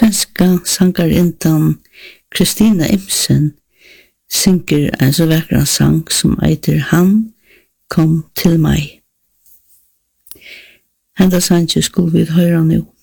Svenska sangarintan Kristina Imsen synger en så vacker sang som heter Han kom til meg. Henda sangen skulle vi høre nå.